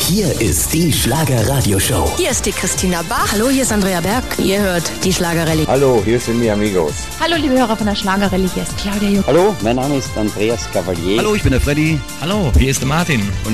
Hier ist die Schlager-Radio-Show. Hier ist die Christina Bach. Hallo, hier ist Andrea Berg. Ihr hört die Schlagerrallye. Hallo, hier sind die Amigos. Hallo, liebe Hörer von der Schlagerrallye, hier ist Claudia Juck. Hallo, mein Name ist Andreas Cavalier. Hallo, ich bin der Freddy. Hallo, hier ist der Martin. Und